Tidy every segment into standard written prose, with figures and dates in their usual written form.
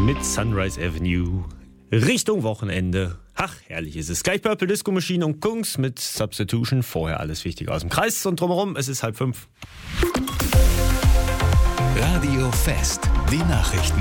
mit Sunrise Avenue Richtung Wochenende. Ach, herrlich ist es. Gleich Purple Disco Machine und Kungs mit Substitution. Vorher alles Wichtige aus dem Kreis und drumherum. Es ist 4:30. Radio Fest, die Nachrichten.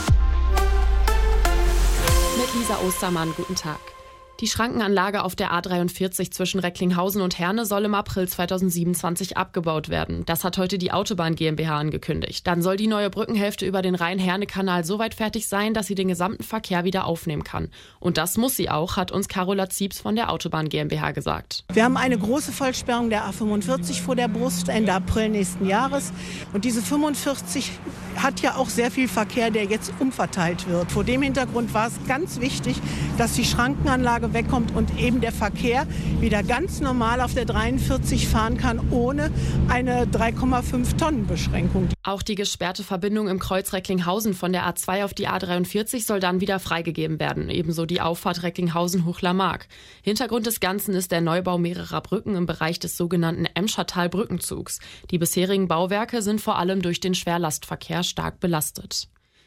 Mit Lisa Ostermann, guten Tag. Die Schrankenanlage auf der A43 zwischen Recklinghausen und Herne soll im April 2027 abgebaut werden. Das hat heute die Autobahn GmbH angekündigt. Dann soll die neue Brückenhälfte über den Rhein-Herne-Kanal so weit fertig sein, dass sie den gesamten Verkehr wieder aufnehmen kann. Und das muss sie auch, hat uns Carola Ziebs von der Autobahn GmbH gesagt. Wir haben eine große Vollsperrung der A45 vor der Brust Ende April nächsten Jahres. Und diese 45 hat ja auch sehr viel Verkehr, der jetzt umverteilt wird. Vor dem Hintergrund war es ganz wichtig, dass die Schrankenanlage wegkommt und eben der Verkehr wieder ganz normal auf der 43 fahren kann, ohne eine 3,5 Tonnen Beschränkung. Auch die gesperrte Verbindung im Kreuz Recklinghausen von der A2 auf die A43 soll dann wieder freigegeben werden. Ebenso die Auffahrt Recklinghausen-Hochlarmark. Hintergrund des Ganzen ist der Neubau mehrerer Brücken im Bereich des sogenannten Emschertal-Brückenzugs. Die bisherigen Bauwerke sind vor allem durch den Schwerlastverkehr stark belastet.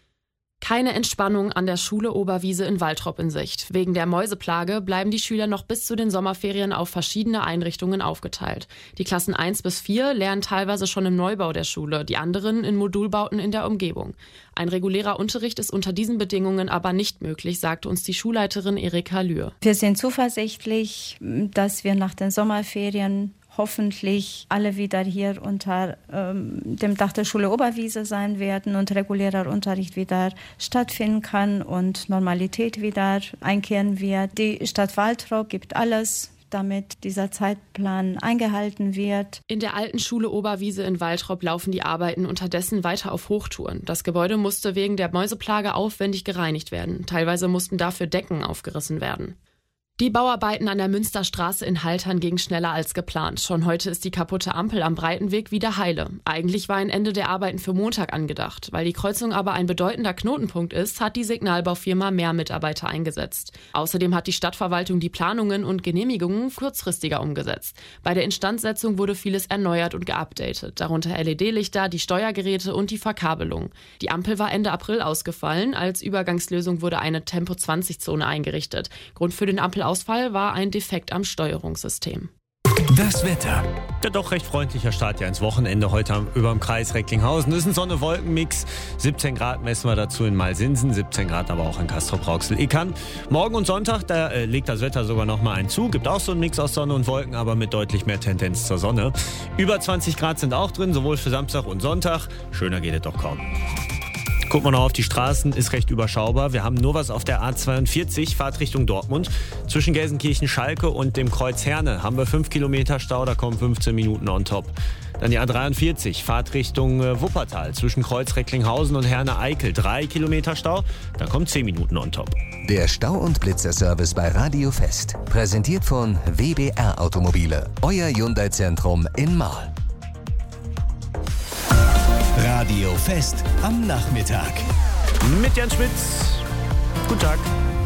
Keine Entspannung an der Schule Oberwiese in Waltrop in Sicht. Wegen der Mäuseplage bleiben die Schüler noch bis zu den Sommerferien auf verschiedene Einrichtungen aufgeteilt. Die Klassen 1 bis 4 lernen teilweise schon im Neubau der Schule, die anderen in Modulbauten in der Umgebung. Ein regulärer Unterricht ist unter diesen Bedingungen aber nicht möglich, sagte uns die Schulleiterin Erika Lühr. Wir sind zuversichtlich, dass wir nach den Sommerferien hoffentlich alle wieder hier unter dem Dach der Schule Oberwiese sein werden und regulärer Unterricht wieder stattfinden kann und Normalität wieder einkehren wird. Die Stadt Waltrop gibt alles, damit dieser Zeitplan eingehalten wird. In der alten Schule Oberwiese in Waltrop laufen die Arbeiten unterdessen weiter auf Hochtouren. Das Gebäude musste wegen der Mäuseplage aufwendig gereinigt werden. Teilweise mussten dafür Decken aufgerissen werden. Die Bauarbeiten an der Münsterstraße in Haltern gingen schneller als geplant. Schon heute ist die kaputte Ampel am Breitenweg wieder heile. Eigentlich war ein Ende der Arbeiten für Montag angedacht. Weil die Kreuzung aber ein bedeutender Knotenpunkt ist, hat die Signalbaufirma mehr Mitarbeiter eingesetzt. Außerdem hat die Stadtverwaltung die Planungen und Genehmigungen kurzfristiger umgesetzt. Bei der Instandsetzung wurde vieles erneuert und geupdatet, darunter LED-Lichter, die Steuergeräte und die Verkabelung. Die Ampel war Ende April ausgefallen. Als Übergangslösung wurde eine Tempo-20-Zone eingerichtet. Grund für den Ampelausfall war ein Defekt am Steuerungssystem. Das Wetter. Der doch recht freundlicher Start ja ins Wochenende heute über dem Kreis Recklinghausen. Das ist ein Sonne-Wolken-Mix. 17 Grad messen wir dazu in Malsinsen, 17 Grad aber auch in Castrop-Rauxel-Ilkern. Morgen und Sonntag, da legt das Wetter sogar noch mal einen zu. Gibt auch so einen Mix aus Sonne und Wolken, aber mit deutlich mehr Tendenz zur Sonne. Über 20 Grad sind auch drin, sowohl für Samstag und Sonntag. Schöner geht es doch kaum. Gucken wir noch auf die Straßen, ist recht überschaubar. Wir haben nur was auf der A42, Fahrt Richtung Dortmund. Zwischen Gelsenkirchen-Schalke und dem Kreuz Herne haben wir 5 Kilometer Stau, da kommen 15 Minuten on top. Dann die A43, Fahrt Richtung Wuppertal. Zwischen Kreuz Recklinghausen und Herne-Eickel 3 Kilometer Stau, da kommen 10 Minuten on top. Der Stau- und Blitzerservice bei Radio Fest. Präsentiert von WBR Automobile. Euer Hyundai-Zentrum in Marl. Radio Fest am Nachmittag. Mit Jan Schmitz. Guten Tag.